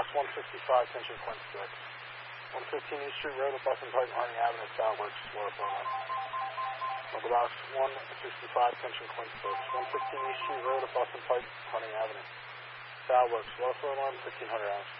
165, attention Quint 6. 115 East Street Road, Bus and Pipe, Harding Avenue, Soundworks, Florida Line. Local box 165, attention Quint 6. 115 East Street Road, Bus and Pipe, Harding Avenue. Soundworks, Florida Line, 1500 hours.